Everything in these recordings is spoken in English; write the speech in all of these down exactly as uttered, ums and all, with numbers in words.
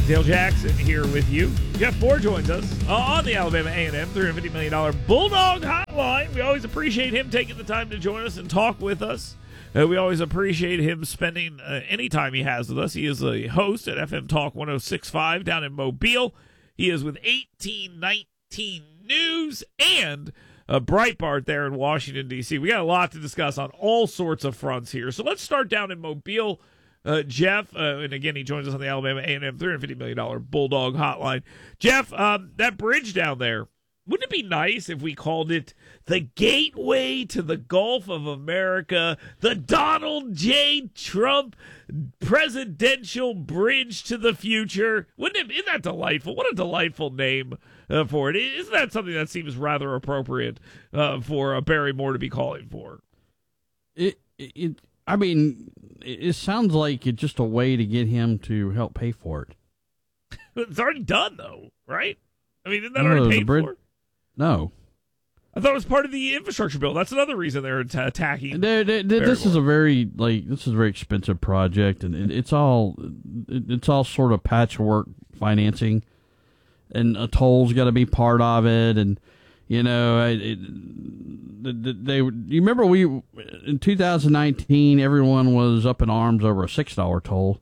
Dale Jackson here with you. Jeff Moore joins us on the Alabama A and M three hundred fifty million dollars Bulldog Hotline. We always appreciate him taking the time to join us and talk with us. Uh, we always appreciate him spending uh, any time he has with us. He is a host at F M Talk one oh six point five down in Mobile. He is with eighteen nineteen News and uh, Breitbart there in Washington, D C. We got a lot to discuss on all sorts of fronts here. So let's start down in Mobile. Uh, Jeff, uh, and again, he joins us on the Alabama A and M three hundred fifty million dollars Bulldog Hotline. Jeff, um, that bridge down there, wouldn't it be nice if we called it the Gateway to the Gulf of America, the Donald J. Trump Presidential Bridge to the Future? Wouldn't it? Isn't that delightful? What a delightful name uh, for it. Isn't that something that seems rather appropriate uh, for uh, Barry Moore to be calling for? It, it, I mean, it sounds like it's just a way to get him to help pay for it. It's already done, though, right? I mean, isn't that No, already the paid bridge- for? No. I thought it was part of the infrastructure bill. That's another reason they're att- attacking. They, they, they, this is a very like this is a very expensive project, and it, it's all it, it's all sort of patchwork financing, and a toll's got to be part of it, and you know, it, it, they, they you remember we in two thousand nineteen everyone was up in arms over a six dollar toll,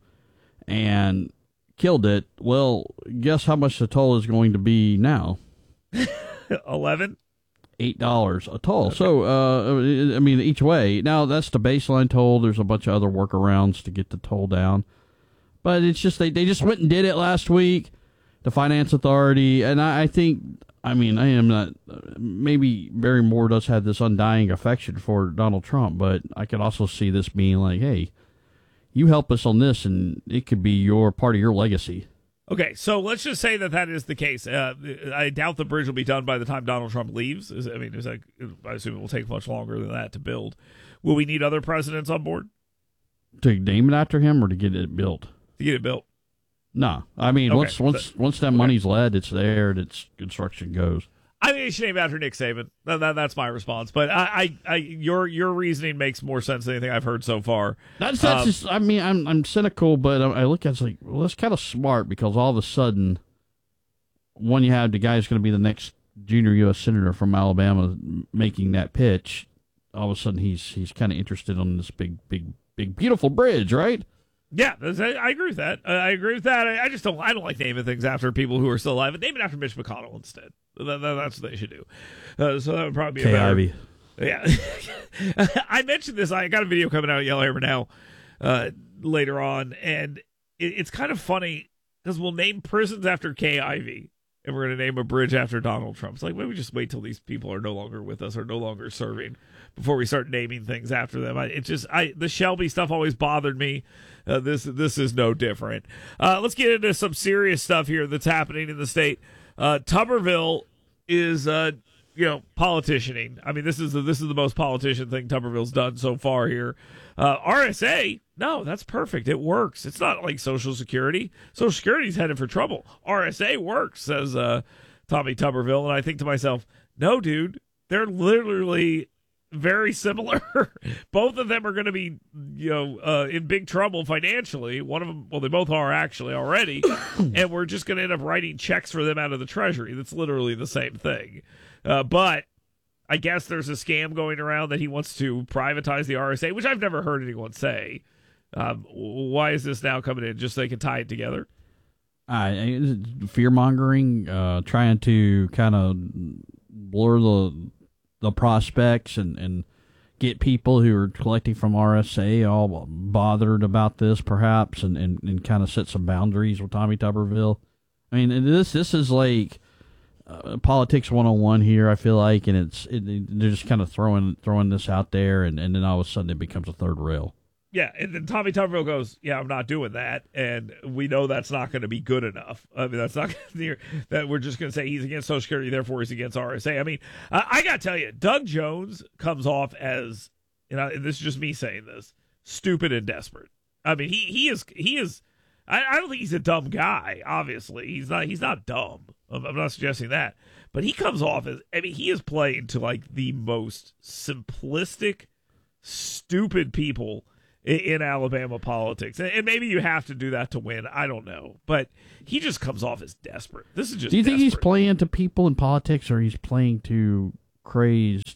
and killed it. Well, guess how much the toll is going to be now? Eleven. Eight dollars a toll. Okay. So, uh, I mean, each way. Now that's the baseline toll. There's a bunch of other workarounds to get the toll down, but it's just they they just went and did it last week. The Finance Authority, and I, I think, I mean, I am not. Maybe Barry Moore does have this undying affection for Donald Trump, but I could also see this being like, hey, you help us on this, and it could be your part of your legacy. Okay, so let's just say that that is the case. Uh, I doubt the bridge will be done by the time Donald Trump leaves. Is- I mean, is that, I assume it will take much longer than that to build. Will we need other presidents on board To name it after him or to get it built? to get it built? No, I mean Okay, once once so- once that okay. money's led, it's there, and its construction goes. I think it should name it after Nick Saban. That, that, that's my response. But I, I, I, your your reasoning makes more sense than anything I've heard so far. That's that's Um, just. I mean, I'm I'm cynical, but I, I look at it, it's like, well, that's kind of smart because all of a sudden, when you have the guy who's going to be the next junior U S senator from Alabama making that pitch, all of a sudden he's he's kind of interested on this big big big beautiful bridge, right? Yeah, that's- I, I agree with that. I, I agree with that. I, I just don't. I don't like naming things after people who are still alive. Name it after Mitch McConnell instead. That, that, that's what they should do. Uh, so that would probably be a K. better. Ivy. Yeah. I mentioned this. I got a video coming out of Yellow Hammer now uh, later on, and it, it's kind of funny because we'll name prisons after Kay Ivey, and we're going to name a bridge after Donald Trump. It's like, maybe we just wait till these people are no longer with us or no longer serving before we start naming things after them. I, it just, I the Shelby stuff always bothered me. Uh, this this is no different. Uh, let's get into some serious stuff here that's happening in the state. Uh, Tuberville is, uh, you know, politicianing. I mean, this is the, this is the most politician thing Tuberville's done so far here. Uh, R S A, no, that's perfect. It works. It's not like Social Security. Social Security's headed for trouble. R S A works, says uh, Tommy Tuberville. And I think to myself, no, dude, they're literally very similar. Both of them are going to be, you know, uh, in big trouble financially. One of them, well, they both are actually already, and we're just going to end up writing checks for them out of the Treasury. That's literally the same thing. Uh, but I guess there's a scam going around that he wants to privatize the R S A, which I've never heard anyone say. Um, why is this now coming in? Just so they can tie it together? Uh, fear mongering, uh, trying to kind of blur the the prospects and, and get people who are collecting from R S A all bothered about this, perhaps, and, and, and kind of set some boundaries with Tommy Tuberville. I mean, this this is like uh, politics one oh one here, I feel like, and it's it, they're just kind of throwing throwing this out there, and, and then all of a sudden it becomes a third rail. Yeah, and then Tommy Tuberville goes, yeah, I'm not doing that, and we know that's not going to be good enough. I mean, that's not gonna, that we're just going to say he's against Social Security, therefore he's against R S A. I mean, I, I got to tell you, Doug Jones comes off as, you know, and this is just me saying this, stupid and desperate. I mean, he he is he is. I, I don't think he's a dumb guy. Obviously, he's not. He's not dumb. I'm, I'm not suggesting that, but he comes off as. I mean, he is playing to like the most simplistic, stupid people in, in Alabama politics. And, and maybe you have to do that to win. I don't know. But he just comes off as desperate. This is just Do you think desperate. he's playing to people in politics, or he's playing to crazed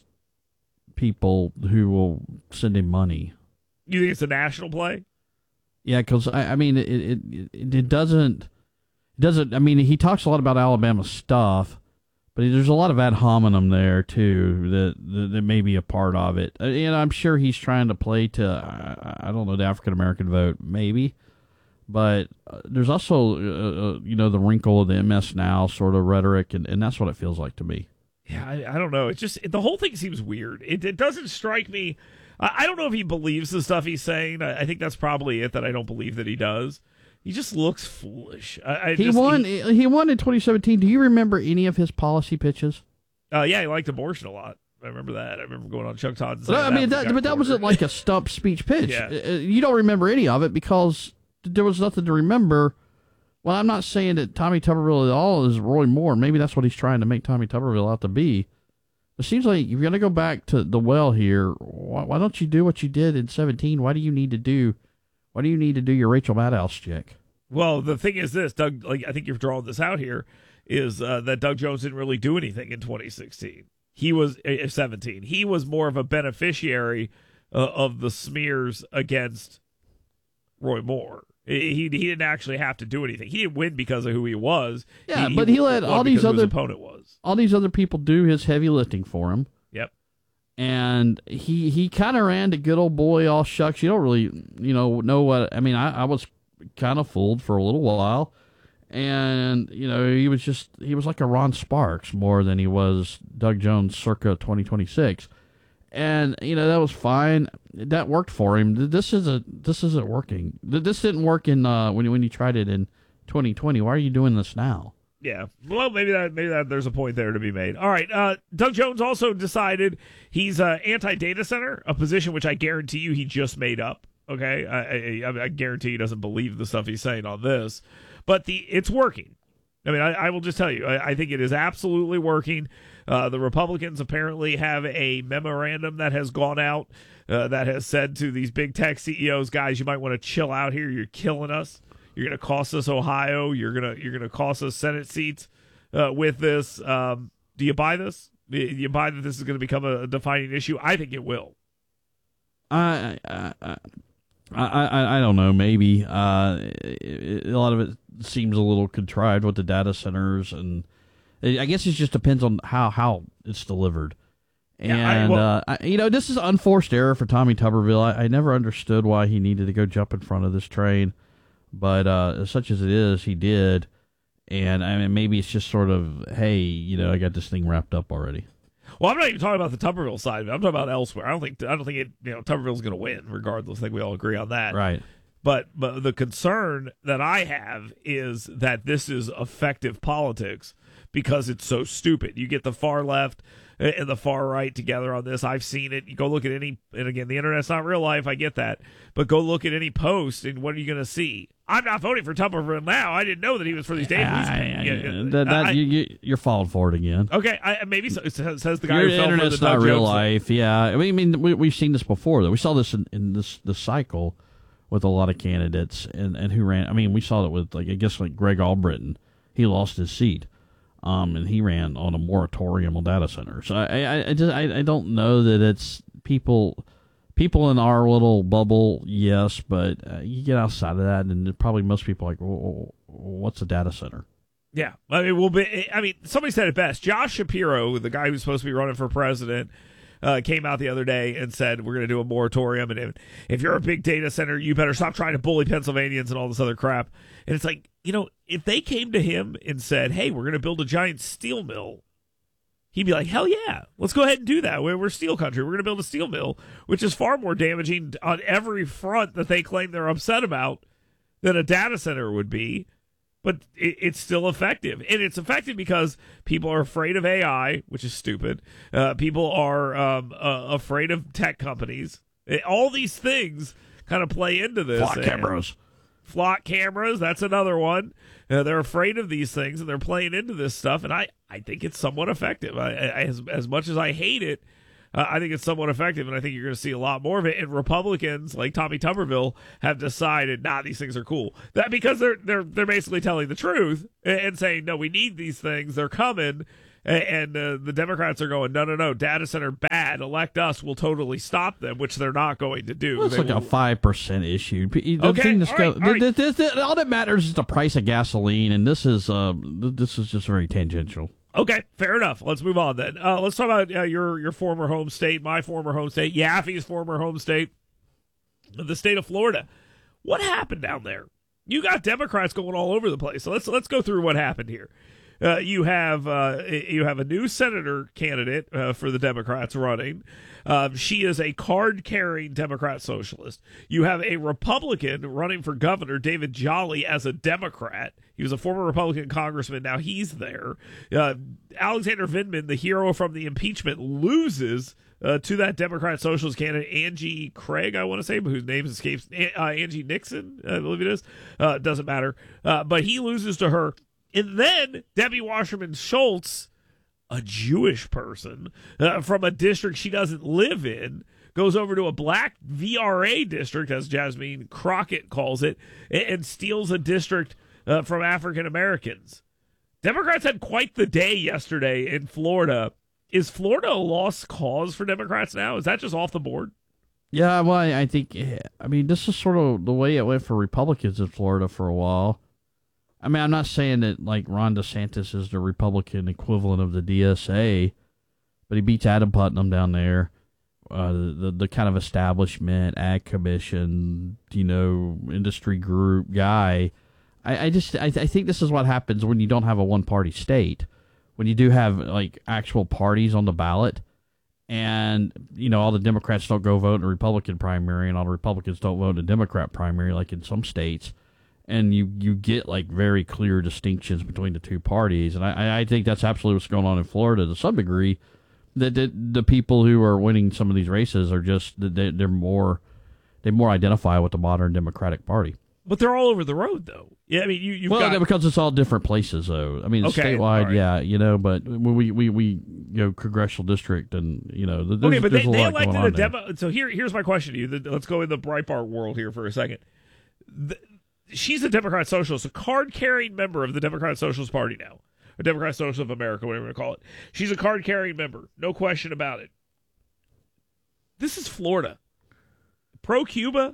people who will send him money? You think it's a national play? Yeah, because, I, I mean, it, it, it, it doesn't, it doesn't, I mean, he talks a lot about Alabama stuff, but there's a lot of ad hominem there, too, that, that, that may be a part of it. And I'm sure he's trying to play to, I, I don't know, the African-American vote, maybe. But uh, there's also, uh, uh, you know, the wrinkle of the M S Now sort of rhetoric, and, and that's what it feels like to me. Yeah, I, I don't know. It just, it, the whole thing seems weird. It, it doesn't strike me. I, I don't know if he believes the stuff he's saying. I, I think that's probably it, that I don't believe that he does. He just looks foolish. I, I he just, won. He, he won in twenty seventeen. Do you remember any of his policy pitches? Uh, yeah, he liked abortion a lot. I remember that. I remember going on Chuck Todd. And saying No, I mean, that that, but that wasn't like a stump speech pitch. Yeah. Uh, You don't remember any of it because there was nothing to remember. Well, I'm not saying that Tommy Tuberville at all is Roy Moore. Maybe that's what he's trying to make Tommy Tuberville out to be. It seems like if you're going to go back to the well here, why, why don't you do what you did in seventeen? Why do you need to do? Why do you need to do your Rachel Maddow chick? Well, the thing is this, Doug, like, I think you're drawing this out here, is uh, that Doug Jones didn't really do anything in twenty sixteen. He was uh, seventeen. He was more of a beneficiary uh, of the smears against Roy Moore. He, he didn't actually have to do anything. He didn't win because of who he was. Yeah, he, but he, he let won all these because of who other his opponent was. all these other people do his heavy lifting for him. Yep. And he he kind of ran to good old boy all shucks. You don't really, you know, know what. I mean, I, I was kind of fooled for a little while. And, you know, he was just, he was like a Ron Sparks more than he was Doug Jones circa twenty twenty-six. And, you know, that was fine. That worked for him. This isn't, this isn't working. This didn't work in, uh, when, when you tried it in twenty twenty. Why are you doing this now? Yeah, well, maybe that maybe that there's a point there to be made. All right, uh, Doug Jones also decided he's uh, anti-data center, a position which I guarantee you he just made up. Okay, I, I, I guarantee he doesn't believe the stuff he's saying on this, but the it's working. I mean, I, I will just tell you, I, I think it is absolutely working. Uh, the Republicans apparently have a memorandum that has gone out uh, that has said to these big tech C E Os, guys, you might want to chill out here. You're killing us. You're going to cost us Ohio. You're going to you're going to cost us Senate seats uh, with this. Um, do you buy this? Do you buy that this is going to become a defining issue? I think it will. I I I, I, I don't know. Maybe uh, it, a lot of it seems a little contrived with the data centers, and I guess it just depends on how, how it's delivered. And yeah, I, well, uh, I, you know, this is unforced error for Tommy Tuberville. I, I never understood why he needed to go jump in front of this train. But uh, such as it is, he did, and I mean, maybe it's just sort of, hey, you know, I got this thing wrapped up already. Well, I'm not even talking about the Tuberville side of it. I'm talking about elsewhere. I don't think I don't think it. You know, Tuberville's going to win regardless. I think we all agree on that, right? But but the concern that I have is that this is effective politics because it's so stupid. You get the far left and the far right together on this. I've seen it. You go look at any, and again, the internet's not real life. I get that, but go look at any post, and what are you going to see? I'm not voting for Tuberville now. I didn't know that he was for these days. I, I, yeah, that, that, I, you, you're falling for it again. Okay, I, maybe so, it says, says the guy Your who fell for the internet's not Doug real Jones life. thing. Yeah, I mean, I mean we, we've seen this before. Though we saw this in, in this the cycle with a lot of candidates and, and who ran. I mean, we saw it with like I guess like Greg Albritton. He lost his seat, um, and he ran on a moratorium on data centers. So I I I, just, I I don't know that it's people. People in our little bubble, yes, but uh, you get outside of that, and probably most people are like, well, what's a data center? Yeah, I mean, we'll be, I mean, somebody said it best. Josh Shapiro, the guy who's supposed to be running for president, uh, came out the other day and said we're going to do a moratorium, and if, if you're a big data center, you better stop trying to bully Pennsylvanians and all this other crap. And it's like, you know, if they came to him and said, hey, we're going to build a giant steel mill, he'd be like, hell yeah, let's go ahead and do that. We're, we're steel country. We're going to build a steel mill, which is far more damaging on every front that they claim they're upset about than a data center would be. But it, it's still effective. And it's effective because people are afraid of A I, which is stupid. Uh, people are um, uh, afraid of tech companies. It, all these things kind of play into this. Flock cameras. Flock cameras, that's another one. Uh, they're afraid of these things, and they're playing into this stuff, and I, I think it's somewhat effective. I, I, as, as much as I hate it, Uh, I think it's somewhat effective, and I think you're going to see a lot more of it. And Republicans like Tommy Tuberville have decided, nah, these things are cool. That because they're they're they're basically telling the truth and, and saying, no, we need these things. They're coming. And uh, the Democrats are going, no, no, no, data center bad. Elect us, we'll totally stop them, which they're not going to do. Well, it's they like will... a five percent issue. The okay, thing that's all, go, right, all, right. this, this, this, all that matters is the price of gasoline, and this is uh, this is just very tangential. Okay, fair enough. Let's move on then. Uh, let's talk about uh, your your former home state, my former home state, Yaffe's former home state, the state of Florida. What happened down there? You got Democrats going all over the place. So let's let's go through what happened here. Uh, you have uh, you have a new senator candidate uh, for the Democrats running. Um, she is a card-carrying Democrat socialist. You have a Republican running for governor, David Jolly, as a Democrat. He was a former Republican congressman. Now he's there. Uh, Alexander Vindman, the hero from the impeachment, loses uh, to that Democrat socialist candidate, Angie Craig, I want to say, whose name escapes, uh, Angie Nixon, I believe it is. Uh, doesn't matter. Uh, but he loses to her. And then Debbie Wasserman Schultz, a Jewish person uh, from a district she doesn't live in, goes over to a black V R A district, as Jasmine Crockett calls it, and, and steals a district uh, from African Americans. Democrats had quite the day yesterday in Florida. Is Florida a lost cause for Democrats now? Is that just off the board? Yeah, well, I think, I mean, this is sort of the way it went for Republicans in Florida for a while. I mean, I'm not saying that, like, Ron DeSantis is the Republican equivalent of the D S A, but he beats Adam Putnam down there. Uh, the, the the kind of establishment, ag commission, you know, industry group guy. I, I just, I, I think this is what happens when you don't have a one-party state. When you do have, like, actual parties on the ballot, and, you know, all the Democrats don't go vote in a Republican primary, and all the Republicans don't vote in a Democrat primary, like in some states. And you, you get, like, very clear distinctions between the two parties. And I, I think that's absolutely what's going on in Florida to some degree. That the, the people who are winning some of these races are just, they, they're more, they more identify with the modern Democratic Party. But they're all over the road, though. Yeah, I mean, you, you've well, got... because it's all different places, though. I mean, okay, statewide, right. yeah, you know, but when we, we, we you know, congressional district and, you know, there's, okay, but there's they, a they lot elected going on a demo. So here, here's my question to you. The, let's go in the Breitbart world here for a second. The, she's a Democrat socialist, a card-carrying member of the Democrat Socialist Party now. Or Democrat Socialist of America, whatever you want to call it. She's a card-carrying member. No question about it. This is Florida. Pro-Cuba?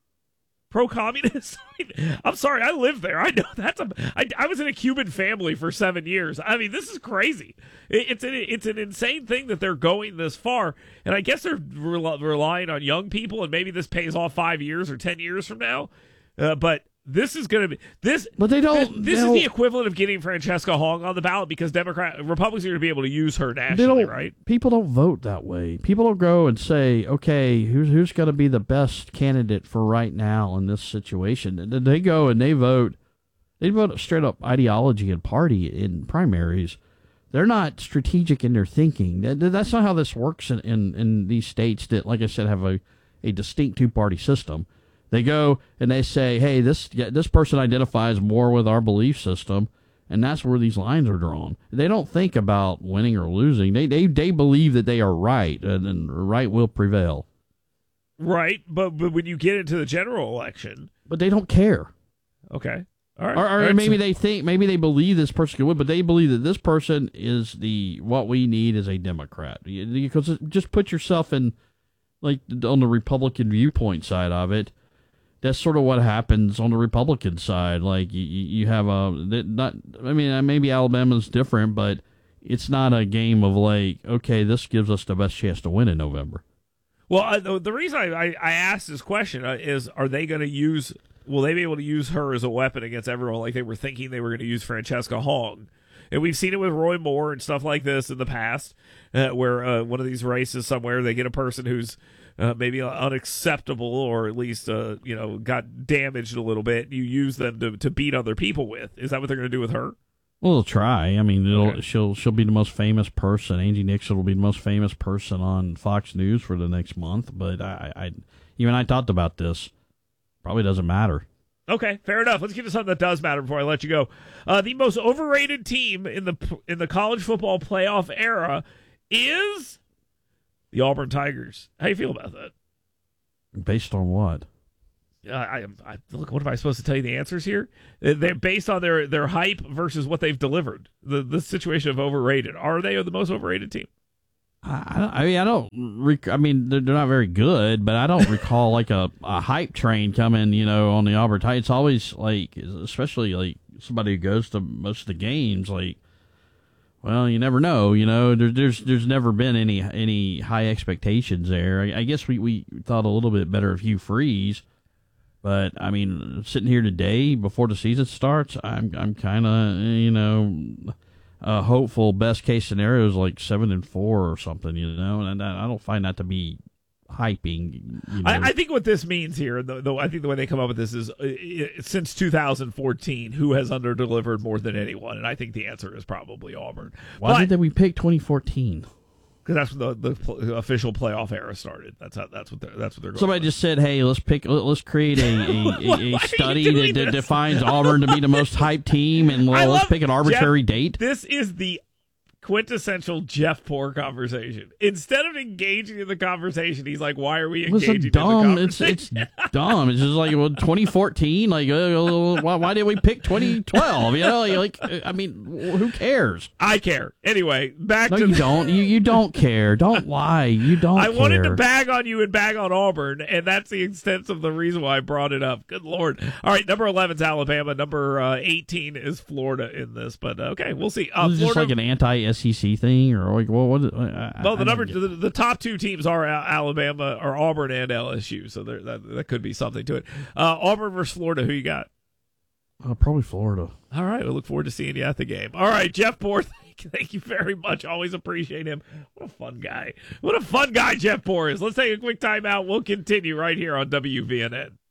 Pro-communist? I'm sorry, I lived there. I know that's a. I, I was in a Cuban family for seven years. I mean, this is crazy. It, it's an it's an insane thing that they're going this far, and I guess they're re- relying on young people, and maybe this pays off five years or ten years from now. Uh, but this is going to be this. But they don't. This, this they is the don't, equivalent of getting Francesca Hong on the ballot because Democrat Republicans are going to be able to use her nationally, right? People don't vote that way. People don't go and say, okay, who's who's going to be the best candidate for right now in this situation? And they go and they vote. They vote straight up ideology and party in primaries. They're not strategic in their thinking. That, that's not how this works in, in, in these states that, like I said, have a, a distinct two-party system. They go and they say, hey, this this person identifies more with our belief system, and that's where these lines are drawn. They don't think about winning or losing. They they, they believe that they are right, and, and right will prevail. Right, but, but when you get into the general election... But they don't care. Okay. All right. Or, or All right, maybe so- they think, maybe they believe this person can win, but they believe that this person is the, what we need is a Democrat. Because just put yourself in, like, on the Republican viewpoint side of it. That's sort of what happens on the Republican side. Like you, you have a not. I mean, maybe Alabama's different, but it's not a game of like, okay, this gives us the best chance to win in November. Well, I, the, the reason I, I, I asked this question uh, is, are they going to use? Will they be able to use her as a weapon against everyone, like they were thinking they were going to use Francesca Hong? And we've seen it with Roy Moore and stuff like this in the past, uh, where uh, one of these races somewhere they get a person who's uh, maybe unacceptable or at least uh, you know got damaged a little bit. You use them to, to beat other people with. Is that what they're going to do with her? Well, they'll try. I mean, it'll, Okay. she'll she'll be the most famous person. Angie Nixon will be the most famous person on Fox News for the next month. But I, I even I talked about this. Probably doesn't matter. Okay, fair enough. Let's get to something that does matter before I let you go. Uh, the most overrated team in the in the college football playoff era is the Auburn Tigers. How you feel about that? Based on what? Uh, I, I look. What am I supposed to tell you? The answers here. They're based on their, their hype versus what they've delivered. The the situation of overrated. Are they the most overrated team? I, I mean, I don't. Rec- I mean, they're, they're not very good, but I don't recall like a, a hype train coming. You know, on the Auburn Tigers. It's always like, especially like somebody who goes to most of the games. Like, well, you never know. You know, there, there's there's never been any any high expectations there. I, I guess we, we thought a little bit better of Hugh Freeze. But I mean, sitting here today before the season starts, I'm I'm kind of you know uh, hopeful. Best case scenario is like seven and four or something, you know, and I, I don't find that to be hyping. You know. I, I think what this means here, though, though, I think the way they come up with this is uh, since two thousand fourteen, who has underdelivered more than anyone, and I think the answer is probably Auburn. Why did we pick twenty fourteen? Because that's when the, the official playoff era started. That's how. That's what. They're, that's what they're. Going Somebody for. just said, "Hey, let's pick. Let's create a a, a, a study that, that defines Auburn to be the most hyped team, and well, let's pick an arbitrary Jeff, date." This is the quintessential Jeff Poor conversation. Instead of engaging in the conversation, he's like, "Why are we engaging in dumb, the conversation?" It's, it's dumb. It's just like well, twenty fourteen. Like, uh, why, why did we pick twenty twelve? You know, like, I mean, who cares? I care. Anyway, back no, to you the- don't. You you don't care. Don't lie. You don't. I care. wanted to bag on you and bag on Auburn, and that's the extent of the reason why I brought it up. Good Lord. All right, number eleven is Alabama. Number uh, eighteen is Florida in this, but uh, okay, we'll see. Uh, Is this Florida, just like an anti-S E C thing, or like what? what I, well, the I number don't get- the, the top two teams are Al- Alabama or Auburn and L S U, so there, that that could be something to it. Uh, Auburn versus Florida. Who you got? uh, probably Florida. All right, we look forward to seeing you at the game. All right, Jeff Poor, thank you, thank you very much. Always appreciate him. What a fun guy. What a fun guy Jeff Poor is. Let's take a quick timeout. We'll continue right here on W V N N.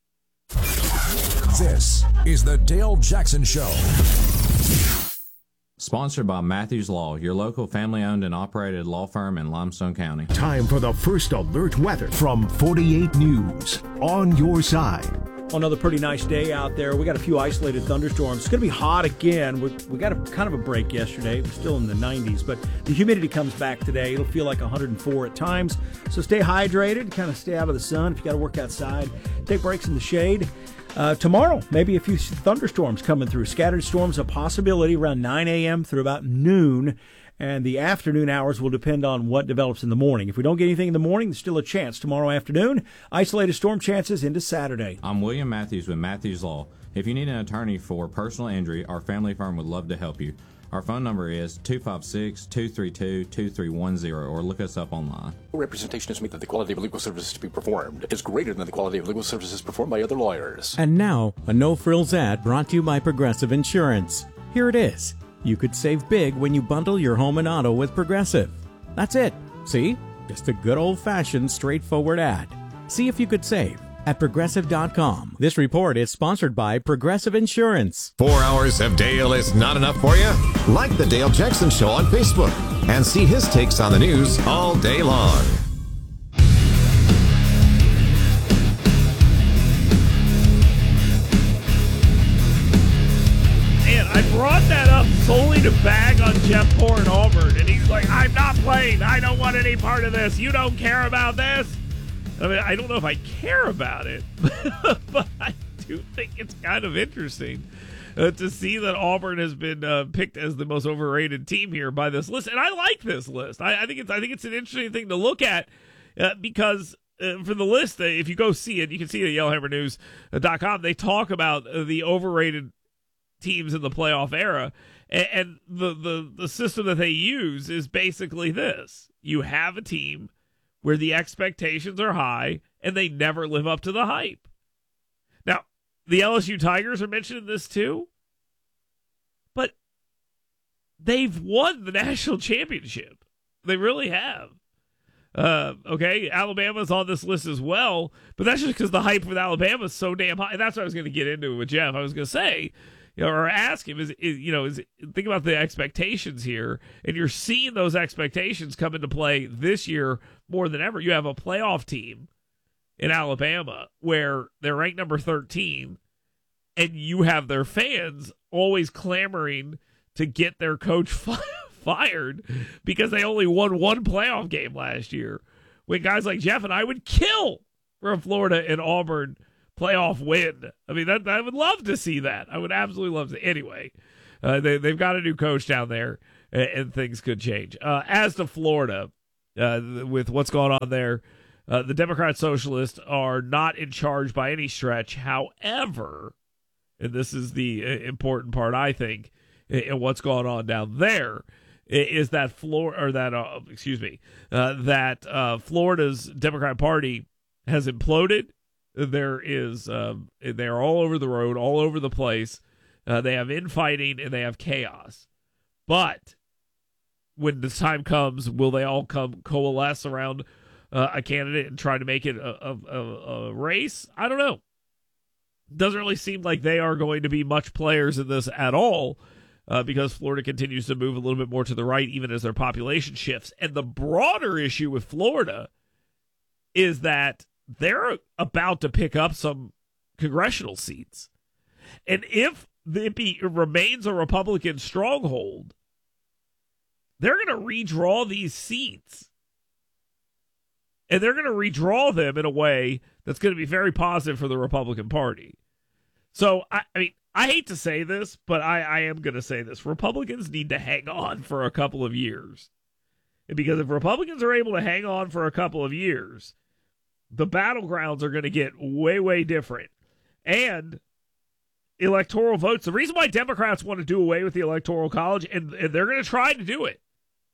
This is the Dale Jackson Show. Sponsored by Matthews Law, your local family-owned and operated law firm in Limestone County. Time for the first alert weather from forty-eight News. On your side. Another pretty nice day out there. We got a few isolated thunderstorms. It's going to be hot again. We, we got a kind of a break yesterday. It was still in the nineties, but the humidity comes back today. It'll feel like one hundred four at times. So stay hydrated, kind of stay out of the sun. If you got to work outside, take breaks in the shade. Uh, tomorrow, maybe a few thunderstorms coming through. Scattered storms a possibility around nine a.m. through about noon. And the afternoon hours will depend on what develops in the morning. If we don't get anything in the morning, there's still a chance tomorrow afternoon. Isolated storm chances into Saturday. I'm William Matthews with Matthews Law. If you need an attorney for personal injury, our family firm would love to help you. Our phone number is two five six, two three two, two three one zero or look us up online. Representation is made that the quality of legal services to be performed is greater than the quality of legal services performed by other lawyers. And now, a no-frills ad brought to you by Progressive Insurance. Here it is. You could save big when you bundle your home and auto with Progressive. That's it. See? Just a good old-fashioned, straightforward ad. See if you could save at Progressive dot com. This report is sponsored by Progressive Insurance. Four hours of Dale is not enough for you? Like the Dale Jackson Show on Facebook and see his takes on the news all day long. And I brought that up solely to bag on Jeff Poor and Auburn, and he's like, I'm not playing. I don't want any part of this. You don't care about this? I mean, I don't know if I care about it, but I do think it's kind of interesting uh, to see that Auburn has been uh, picked as the most overrated team here by this list, and I like this list. I, I think it's I think it's an interesting thing to look at uh, because uh, for the list, uh, if you go see it, you can see it at Yellowhammer News dot com. They talk about uh, the overrated teams in the playoff era, and, and the, the the system that they use is basically this: you have a team where the expectations are high and they never live up to the hype. Now, the L S U Tigers are mentioned in this too, but they've won the national championship. They really have. Uh, okay, Alabama's on this list as well, but that's just because the hype with Alabama is so damn high. That's what I was going to get into with Jeff. I was going to say, you know, or ask him, is, is you know, is think about the expectations here, and you're seeing those expectations come into play this year more than ever. You have a playoff team in Alabama where they're ranked number thirteen, and you have their fans always clamoring to get their coach fi- fired because they only won one playoff game last year. when guys like Jeff and I would kill for a Florida and Auburn playoff win. I mean, that I would love to see that. I would absolutely love to. Anyway, uh, they, they've got a new coach down there, and, and things could change. Uh, as to Florida, uh, with what's going on there, uh, the Democrat Socialists are not in charge by any stretch. However, and this is the important part, I think, in what's going on down there, is that Florida, or that, uh, excuse me, uh, that uh, Florida's Democrat Party has imploded. There is, um, they're all over the road, all over the place. Uh, they have infighting and they have chaos. But when this time comes, will they all come coalesce around uh, a candidate and try to make it a, a, a race? I don't know. Doesn't really seem like they are going to be much players in this at all, uh, because Florida continues to move a little bit more to the right, even as their population shifts. And the broader issue with Florida is that they're about to pick up some congressional seats. And if it, be, it remains a Republican stronghold, they're going to redraw these seats. And they're going to redraw them in a way that's going to be very positive for the Republican Party. So, I, I mean, I hate to say this, but I, I am going to say this. Republicans need to hang on for a couple of years. And because if Republicans are able to hang on for a couple of years, the battlegrounds are going to get way, way different. And electoral votes, the reason why Democrats want to do away with the Electoral College, and, and they're going to try to do it.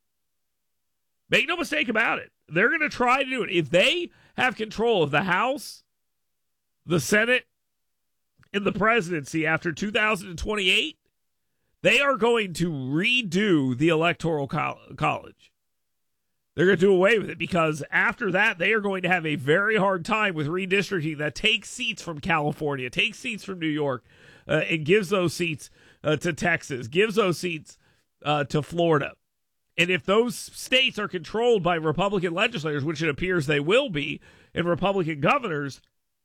Make no mistake about it. They're going to try to do it. If they have control of the House, the Senate, and the presidency after two thousand twenty-eight, they are going to redo the Electoral College. They're going to do away with it because after that, they are going to have a very hard time with redistricting that takes seats from California, takes seats from New York, uh, and gives those seats uh, to Texas, gives those seats uh, to Florida. And if those states are controlled by Republican legislators, which it appears they will be, and Republican governors,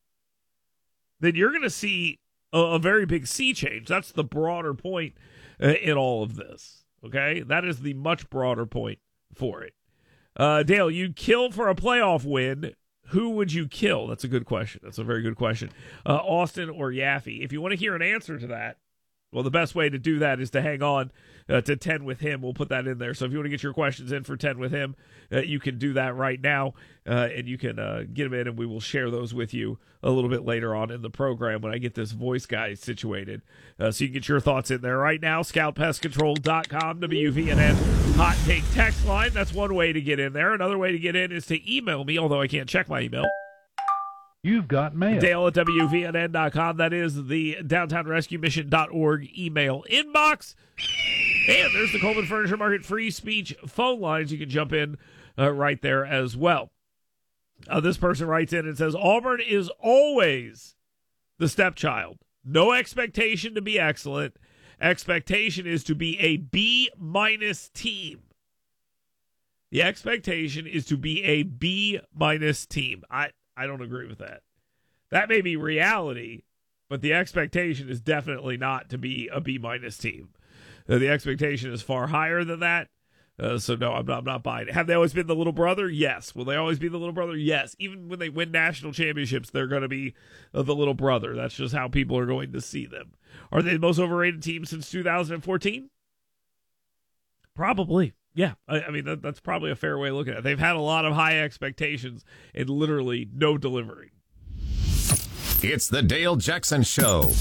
then you're going to see a, a very big sea change. That's the broader point uh, in all of this. Okay? That is the much broader point for it. Uh, Dale, you'd kill for a playoff win. Who would you kill? That's a good question. That's a very good question. Uh, Austin or Yaffe? If you want to hear an answer to that, well, the best way to do that is to hang on uh, to ten with him. We'll put that in there. So if you want to get your questions in for ten with him, uh, you can do that right now, uh, and you can uh, get them in, and we will share those with you a little bit later on in the program when I get this voice guy situated. Uh, so you can get your thoughts in there right now. scout pest control dot com, W V N N Hot Take text line. That's one way to get in there. Another way to get in is to email me, although I can't check my email. You've got mail. Dale at W V N N dot com. That is the downtown rescue mission dot org email inbox. And there's the Coleman Furniture Market free speech phone lines. You can jump in uh, right there as well. Uh, this person writes in and says, Auburn is always the stepchild. No expectation to be excellent. Expectation is to be a B-minus team. The expectation is to be a B-minus team. I... I don't agree with that. That may be reality, but the expectation is definitely not to be a B-minus team. Uh, the expectation is far higher than that. Uh, so, no, I'm not, I'm not buying it. Have they always been the little brother? Yes. Will they always be the little brother? Yes. Even when they win national championships, they're going to be uh, the little brother. That's just how people are going to see them. Are they the most overrated team since two thousand fourteen? Probably. Yeah, I, I mean, that, that's probably a fair way of looking at it. They've had a lot of high expectations and literally no delivery. It's the Dale Jackson Show.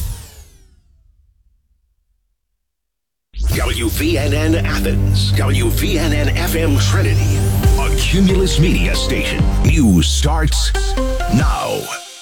W V N N Athens, W V N N F M Trinity, a Cumulus Media station. News starts now.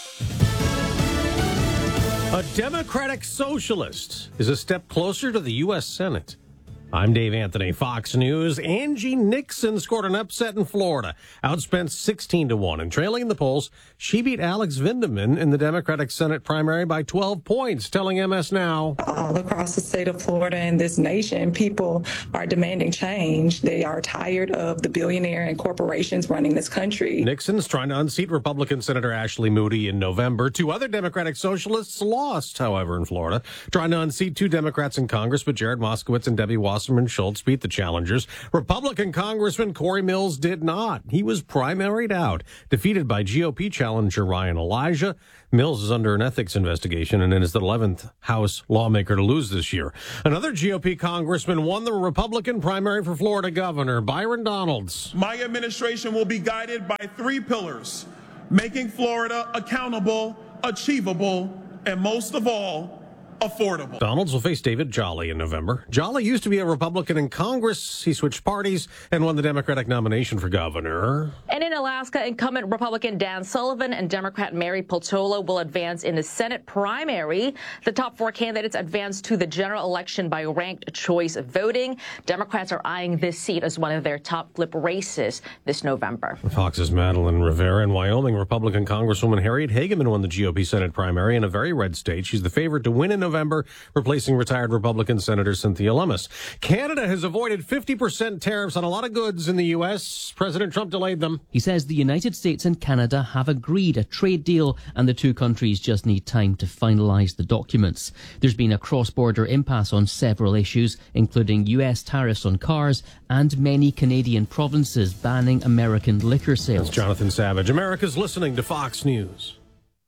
A Democratic socialist is a step closer to the U S Senate. I'm Dave Anthony, Fox News. Angie Nixon scored an upset in Florida, outspent sixteen to one, and trailing in the polls, she beat Alex Vindeman in the Democratic Senate primary by twelve points, telling M S Now. All across the state of Florida and this nation, people are demanding change. They are tired of the billionaire and corporations running this country. Nixon's trying to unseat Republican Senator Ashley Moody in November. Two other Democratic socialists lost, however, in Florida, trying to unseat two Democrats in Congress, but Jared Moskowitz and Debbie Wasserman Wasserman Schultz beat the challengers. Republican Congressman Corey Mills did not. He was primaried out, defeated by G O P challenger Ryan Elijah. Mills is under an ethics investigation and is the eleventh House lawmaker to lose this year. Another G O P congressman won the Republican primary for Florida governor, Byron Donalds. My administration will be guided by three pillars: making Florida accountable, achievable, and most of all, affordable. Donalds will face David Jolly in November. Jolly used to be a Republican in Congress. He switched parties and won the Democratic nomination for governor. And in Alaska, incumbent Republican Dan Sullivan and Democrat Mary Peltola will advance in the Senate primary. The top four candidates advance to the general election by ranked choice voting. Democrats are eyeing this seat as one of their top flip races this November. Fox's Madeline Rivera. In Wyoming, Republican Congresswoman Harriet Hageman won the G O P Senate primary in a very red state. She's the favorite to win in November, replacing retired Republican Senator Cynthia Lummis. Canada has avoided fifty percent tariffs on a lot of goods in the U S. President Trump delayed them. He says the United States and Canada have agreed a trade deal and the two countries just need time to finalise the documents. There's been a cross-border impasse on several issues, including U S tariffs on cars and many Canadian provinces banning American liquor sales. That's Jonathan Savage. America's listening to Fox News.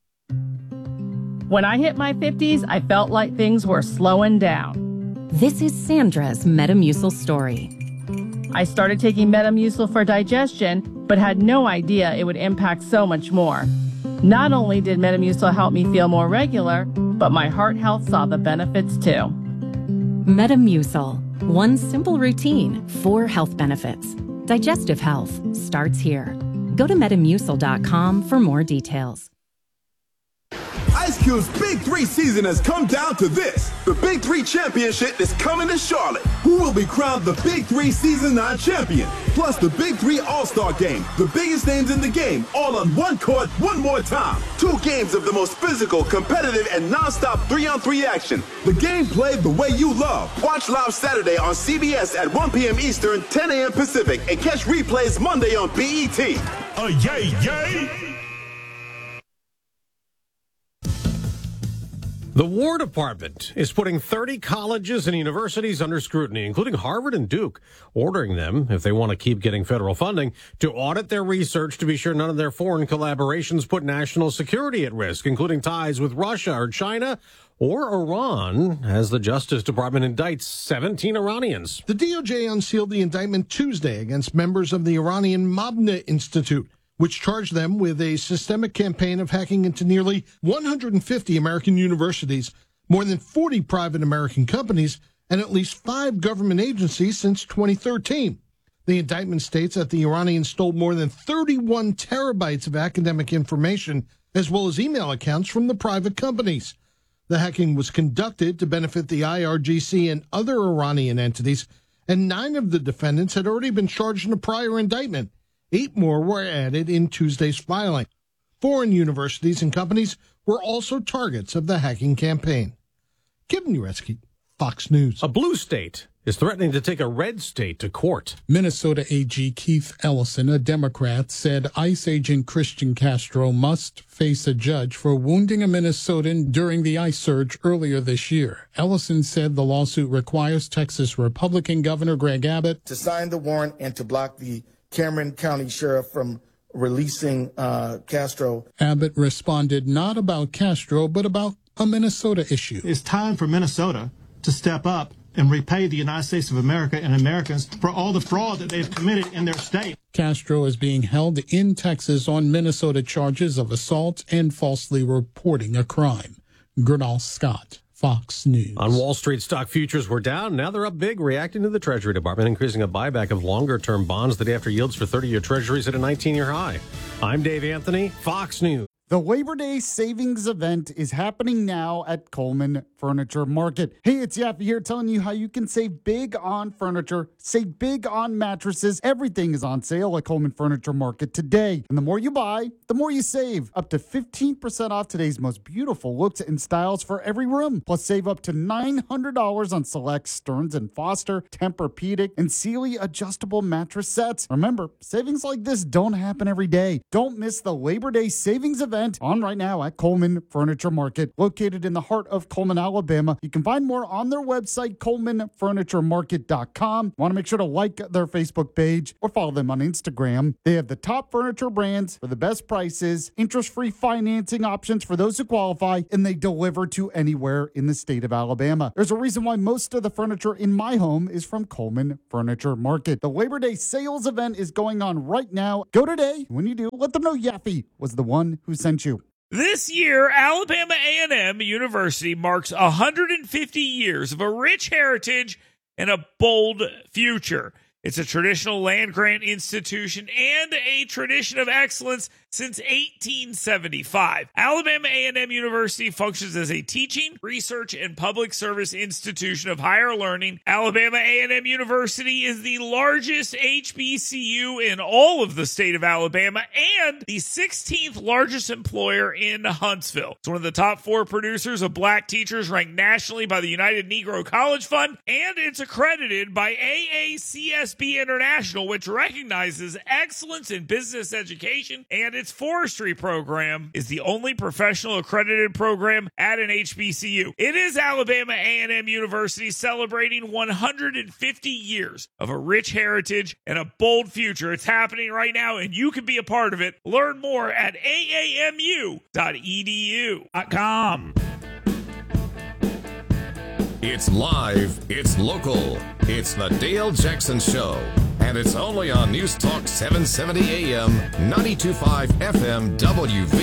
When I hit my fifties, I felt like things were slowing down. This is Sandra's Metamucil story. I started taking Metamucil for digestion, but had no idea it would impact so much more. Not only did Metamucil help me feel more regular, but my heart health saw the benefits too. Metamucil. One simple routine, four health benefits. Digestive health starts here. Go to metamucil dot com for more details. Ice Cube's Big Three season has come down to this. The Big Three Championship is coming to Charlotte. Who will be crowned the Big Three Season nine champion? Plus the Big Three All-Star Game. The biggest names in the game, all on one court, one more time. Two games of the most physical, competitive, and non-stop three-on-three action. The game played the way you love. Watch live Saturday on C B S at one p.m. Eastern, ten a.m. Pacific, and catch replays Monday on B E T. Oh, yay, yay! The War Department is putting thirty colleges and universities under scrutiny, including Harvard and Duke, ordering them, if they want to keep getting federal funding, to audit their research to be sure none of their foreign collaborations put national security at risk, including ties with Russia or China or Iran, as the Justice Department indicts seventeen Iranians. The D O J unsealed the indictment Tuesday against members of the Iranian Mabna Institute, which charged them with a systemic campaign of hacking into nearly one hundred fifty American universities, more than forty private American companies, and at least five government agencies since twenty thirteen. The indictment states that the Iranians stole more than thirty-one terabytes of academic information, as well as email accounts from the private companies. The hacking was conducted to benefit the I R G C and other Iranian entities, and nine of the defendants had already been charged in a prior indictment. Eight more were added in Tuesday's filing. Foreign universities and companies were also targets of the hacking campaign. Kevin Uretsky, Fox News. A blue state is threatening to take a red state to court. Minnesota A G Keith Ellison, a Democrat, said ICE agent Christian Castro must face a judge for wounding a Minnesotan during the ICE surge earlier this year. Ellison said the lawsuit requires Texas Republican Governor Greg Abbott to sign the warrant and to block the Cameron County Sheriff from releasing uh, Castro. Abbott responded not about Castro, but about a Minnesota issue. It's time for Minnesota to step up and repay the United States of America and Americans for all the fraud that they've committed in their state. Castro is being held in Texas on Minnesota charges of assault and falsely reporting a crime. Gernal Scott, Fox News. On Wall Street, stock futures were down. Now they're up big, reacting to the Treasury Department increasing a buyback of longer-term bonds the day after yields for thirty-year Treasuries hit a nineteen-year high. I'm Dave Anthony, Fox News. The Labor Day savings event is happening now at Coleman Furniture Market. Hey, it's Yaffe here telling you how you can save big on furniture, save big on mattresses. Everything is on sale at Coleman Furniture Market today. And the more you buy, the more you save. Up to fifteen percent off today's most beautiful looks and styles for every room. Plus, save up to nine hundred dollars on select Stearns and Foster, Tempur-Pedic, and Sealy adjustable mattress sets. Remember, savings like this don't happen every day. Don't miss the Labor Day savings event event on right now at Coleman Furniture Market, located in the heart of Coleman, Alabama. You can find more on their website, coleman furniture market dot com. Want to make sure to like their Facebook page or follow them on Instagram. They have the top furniture brands for the best prices, interest-free financing options for those who qualify, and they deliver to anywhere in the state of Alabama. There's a reason why most of the furniture in my home is from Coleman Furniture Market. The Labor Day sales event is going on right now. Go today. When you do, let them know Yaffe was the one who sent you. This year, Alabama A and M University marks one hundred fifty years of a rich heritage and a bold future. It's a traditional land-grant institution and a tradition of excellence since eighteen seventy-five. Alabama A and M University functions as a teaching, research, and public service institution of higher learning. Alabama A and M University is the largest H B C U in all of the state of Alabama and the sixteenth largest employer in Huntsville. It's one of the top four producers of black teachers, ranked nationally by the United Negro College Fund, and it's accredited by A A C S B International, which recognizes excellence in business education, and its forestry program is the only professional accredited program at an H B C U. It is Alabama A and M University celebrating one hundred fifty years of a rich heritage and a bold future. It's happening right now, and you can be a part of it. Learn more at A A M U dot E D U dot com. It's live, it's local, it's the Dale Jackson Show, and it's only on News Talk seven seventy A M, ninety-two point five F M W V.